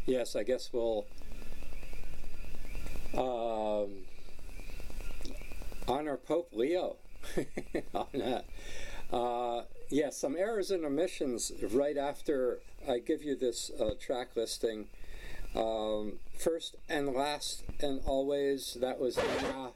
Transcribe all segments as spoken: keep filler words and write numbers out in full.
yes, I guess we'll um, honor Pope Leo on that. Uh, yeah, some errors and omissions right after I give you this uh, track listing. Um, first and last and always, that was the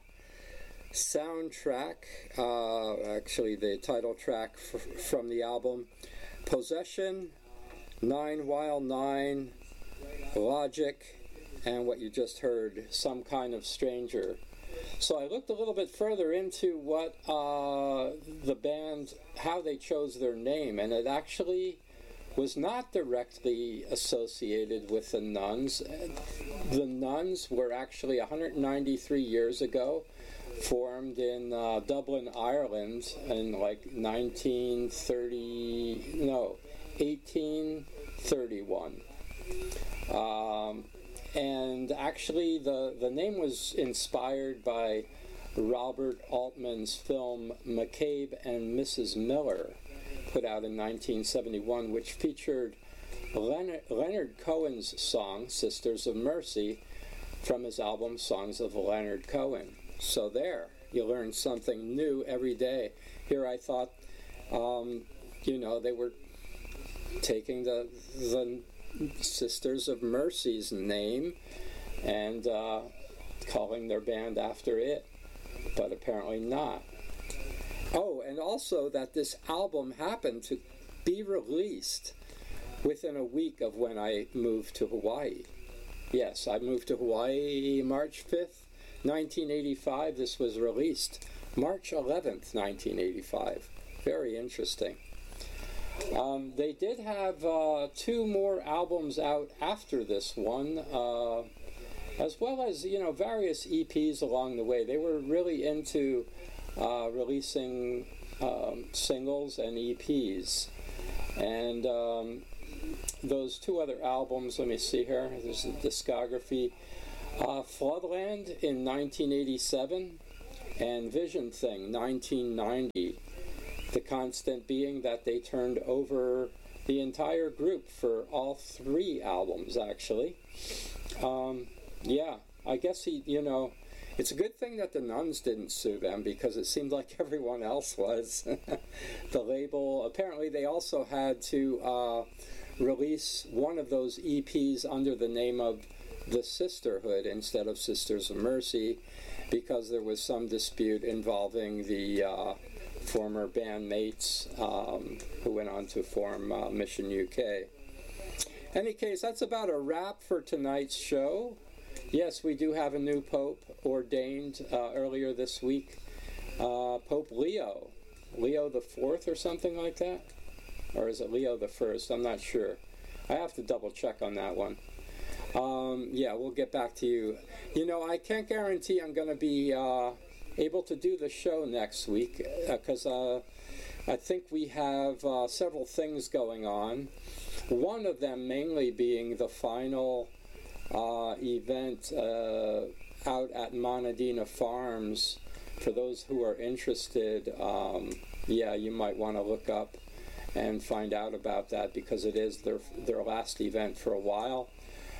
soundtrack, uh, actually the title track f- from the album. Possession, Nine While Nine, Logic, and what you just heard, Some Kind of Stranger. So I looked a little bit further into what uh, the band, how they chose their name, and it actually was not directly associated with the Nuns. The Nuns were actually one hundred ninety-three years ago, formed in uh, Dublin, Ireland, in like nineteen thirty, no, eighteen thirty-one. Um, and actually the, the name was inspired by Robert Altman's film McCabe and Missus Miller, put out in nineteen seventy-one, which featured Leonard, Leonard Cohen's song, Sisters of Mercy, from his album Songs of Leonard Cohen. So there, you learn something new every day. Here I thought, um, you know, they were taking the, the Sisters of Mercy's name and uh, calling their band after it, but apparently not. Oh, and also that this album happened to be released within a week of when I moved to Hawaii. Yes, I moved to Hawaii March fifth, nineteen eighty-five. This was released March eleventh, nineteen eighty-five. Very interesting. Um, they did have uh, two more albums out after this one, uh, as well as, you know, various E Ps along the way. They were really into uh, releasing um, singles and E Ps. And um, those two other albums, let me see here, there's a discography. Uh, Floodland in nineteen eighty-seven and Vision Thing, nineteen ninety. The constant being that they turned over the entire group for all three albums, actually. Um, yeah, I guess he, you know, it's a good thing that the Nuns didn't sue them, because it seemed like everyone else was. The label, apparently they also had to uh, release one of those E Ps under the name of The Sisterhood instead of Sisters of Mercy, because there was some dispute involving the uh, former bandmates um, who went on to form uh, Mission U K. Any case, that's about a wrap for tonight's show. Yes, we do have a new pope ordained uh, earlier this week. Uh, Pope Leo. Leo the Fourth or something like that? Or is it Leo the First? I'm not sure. I have to double check on that one. Um, yeah, we'll get back to you. You know, I can't guarantee I'm going to be uh, able to do the show next week, because uh, uh, I think we have uh, several things going on. One of them mainly being the final uh, event uh, out at Monadina Farms. For those who are interested, um, yeah, you might want to look up and find out about that, because it is their their last event for a while.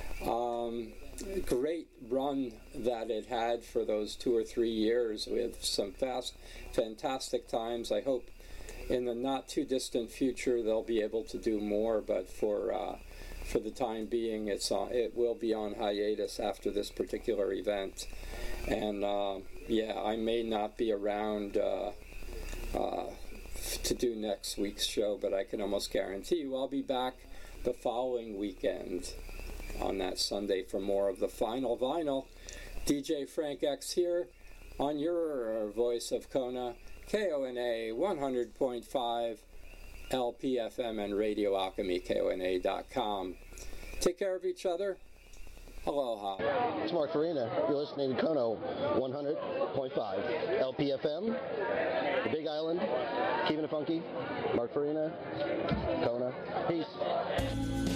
Um, great run that it had for those two or three years with some fast, fantastic times. I hope in the not too distant future they'll be able to do more, but for uh, for the time being, it's on, it will be on hiatus after this particular event. And uh, yeah, I may not be around uh, uh, to do next week's show, but I can almost guarantee you I'll be back the following weekend on that Sunday for more of the final vinyl. D J Frank X here on your voice of Kona, K O N A one hundred point five L P F M and Radio Alchemy, K O N A dot com. Take care of each other. Aloha. It's Mark Farina. You're listening to Kono one hundred point five L P F M, the Big Island, keeping it funky. Mark Farina, Kona. Peace.